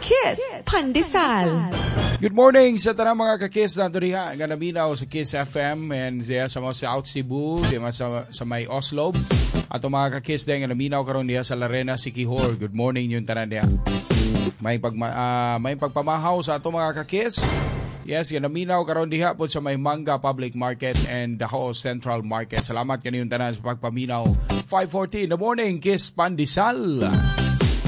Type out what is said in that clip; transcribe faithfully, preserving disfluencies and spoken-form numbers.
Kiss Pandesal. Good morning sa tanang mga ka-Kiss na diha nga naminaw sa Kiss F M and diha sa mga South Cebu, diha sa, sa may Oslo. Ato mga ka-Kiss din nga naminaw karon diha sa Larena, Siquijor. Good morning yung tanan diha. May pag uh, may pagpamahaw sa ato mga ka-Kiss. Yes, yan naminaw karon diha po sa may Manga Public Market and Dahao Central Market. Salamat kaniyong tanan sa pagpaminaw. five forty in the morning, Kiss Pandesal.